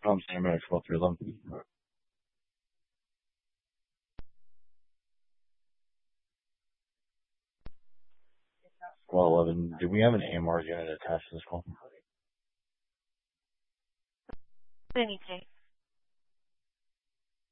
I'm saying I'm gonna scroll through them. Well, 11. Do we have an AMR unit attached to this call? Anything.